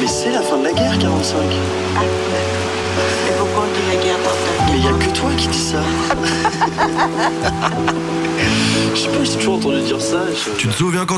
Mais c'est la fin de la guerre, 45. Ah, et pourquoi on dit la guerre dans ta Mais il n'y a que toi qui dis ça. Je sais pas, j'ai toujours entendu dire ça. Tu te souviens quand